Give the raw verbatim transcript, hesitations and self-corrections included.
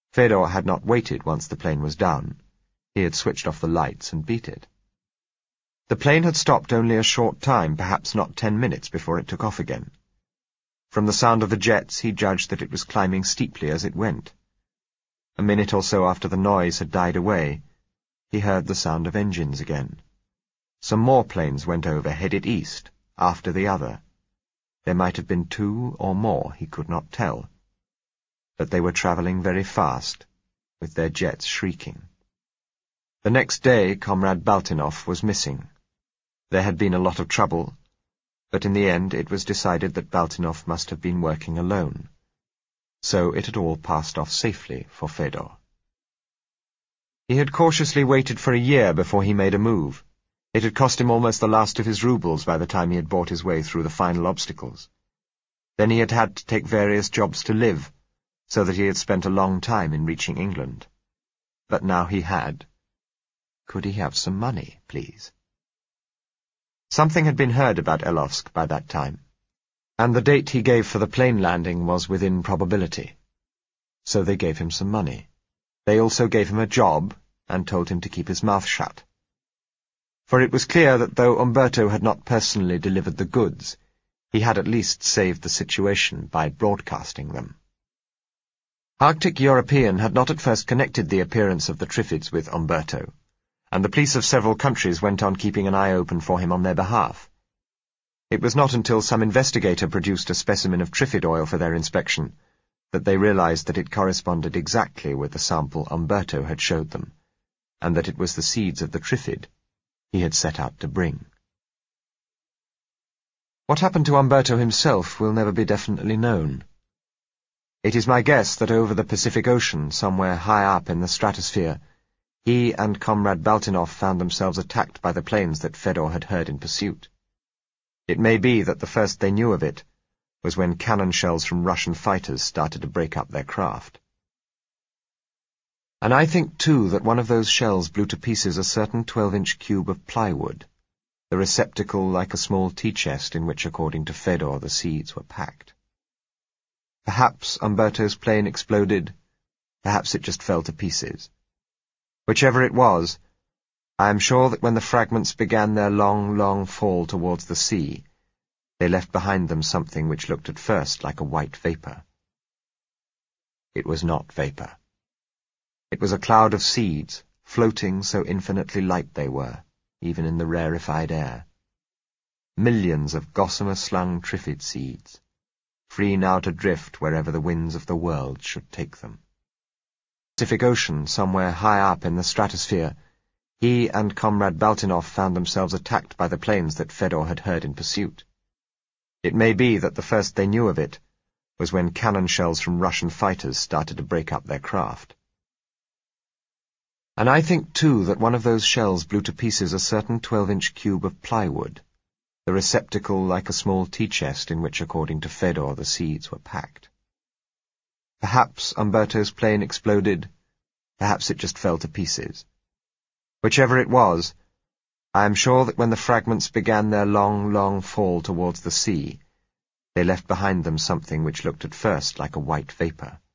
Fedor had not waited once the plane was down. He had switched off the lights and beat it. The plane had stopped only a short time, perhaps not ten minutes, before it took off again. From the sound of the jets, he judged that it was climbing steeply as it went. A minute or so after the noise had died away, he heard the sound of engines again. Some more planes went over, headed east, after the other. There might have been two or more, he could not tell. But they were travelling very fast, with their jets shrieking. The next day, Comrade Baltinov was missing. There had been a lot of trouble, but in the end it was decided that Baltinov must have been working alone. So it had all passed off safely for Fedor. He had cautiously waited for a year before he made a move. It had cost him almost the last of his roubles by the time he had bought his way through the final obstacles. Then he had had to take various jobs to live, so that he had spent a long time in reaching England. But now he had. Could he have some money, please? Something had been heard about Elowsk by that time, and the date he gave for the plane landing was within probability. So they gave him some money. They also gave him a job and told him to keep his mouth shut. For it was clear that though Umberto had not personally delivered the goods, he had at least saved the situation by broadcasting them. Arctic European had not at first connected the appearance of the Triffids with Umberto, and the police of several countries went on keeping an eye open for him on their behalf. It was not until some investigator produced a specimen of Triffid oil for their inspection that they realized that it corresponded exactly with the sample Umberto had showed them, and that it was the seeds of the Triffid he had set out to bring. What happened to Umberto himself will never be definitely known. It is my guess that over the Pacific Ocean, somewhere high up in the stratosphere, he and Comrade Baltinov found themselves attacked by the planes that Fedor had heard in pursuit. It may be that the first they knew of it was when cannon shells from Russian fighters started to break up their craft. And I think, too, that one of those shells blew to pieces a certain twelve-inch cube of plywood, the receptacle like a small tea-chest in which, according to Fedor, the seeds were packed. Perhaps Umberto's plane exploded, perhaps it just fell to pieces. Whichever it was, I am sure that when the fragments began their long, long fall towards the sea, they left behind them something which looked at first like a white vapour. It was not vapour. It was a cloud of seeds, floating so infinitely light they were, even in the rarefied air. Millions of gossamer-slung Triffid seeds, free now to drift wherever the winds of the world should take them. Pacific Ocean, somewhere high up in the stratosphere, he and Comrade Baltinov found themselves attacked by the planes that Fedor had heard in pursuit. It may be that the first they knew of it was when cannon shells from Russian fighters started to break up their craft. And I think, too, that one of those shells blew to pieces a certain twelve-inch cube of plywood, the receptacle like a small tea-chest in which, according to Fedor, the seeds were packed. Perhaps Umberto's plane exploded, perhaps it just fell to pieces. Whichever it was, I am sure that when the fragments began their long, long fall towards the sea, they left behind them something which looked at first like a white vapour.